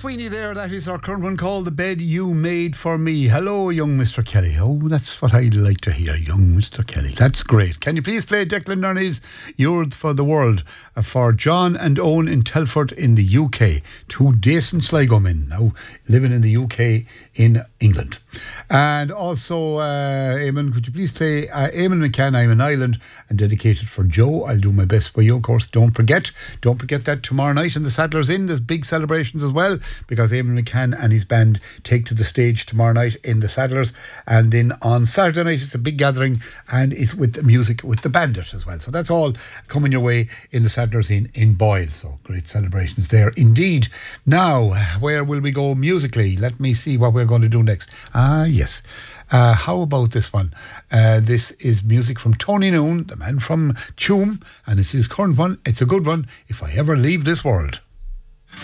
Sweeney there, that is our current one called The Bed You Made For Me. Hello, young Mr. Kelly. Oh, that's what I like to hear, young Mr. Kelly. That's great. Can you please play Declan Nerney's You're for the World for John and Owen in Telford in the UK. Two decent Sligo men now living in the UK in England. And also, Eamon, could you please play Eamon McCann, I'm an Island, and dedicated for Joe. I'll do my best for you, of course. Don't forget that tomorrow night in the Sadler's Inn, there's big celebrations as well, because Eamon McCann and his band take to the stage tomorrow night in the Sadler's, and then on Saturday night it's a big gathering, and it's with the music with the Bandit as well. So that's all coming your way in the Sadler's Inn in Boyle. So great celebrations there indeed. Now, where will we go musically? Let me see what we're going to do next. Yes. How about this one? This is music from Tony Noon, the man from Tuam, and it's his current one. It's a good one. If I Ever Leave This World.